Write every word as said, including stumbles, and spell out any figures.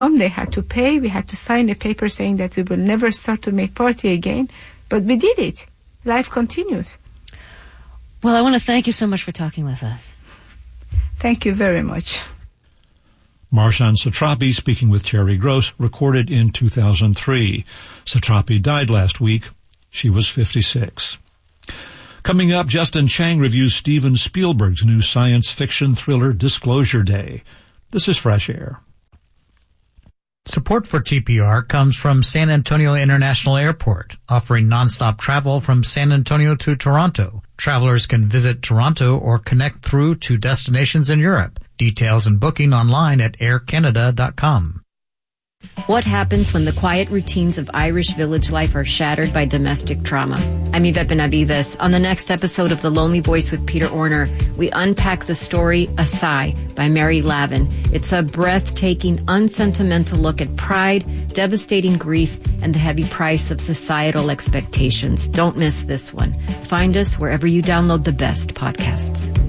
They had to pay. We had to sign a paper saying that we will never start to make party again. But we did it. Life continues. Well, I want to thank you so much for talking with us. Thank you very much. Marjane Satrapi speaking with Terry Gross, recorded in two thousand three. Satrapi died last week. She was fifty-six. Coming up, Justin Chang reviews Steven Spielberg's new science fiction thriller Disclosure Day. This is Fresh Air. Support for T P R comes from San Antonio International Airport, offering nonstop travel from San Antonio to Toronto. Travelers can visit Toronto or connect through to destinations in Europe. Details and booking online at air canada dot com. What happens when the quiet routines of Irish village life are shattered by domestic trauma? I'm Yvette Benavides. On the next episode of The Lonely Voice with Peter Orner, we unpack the story A Sigh by Mary Lavin. It's a breathtaking, unsentimental look at pride, devastating grief, and the heavy price of societal expectations. Don't miss this one. Find us wherever you download the best podcasts.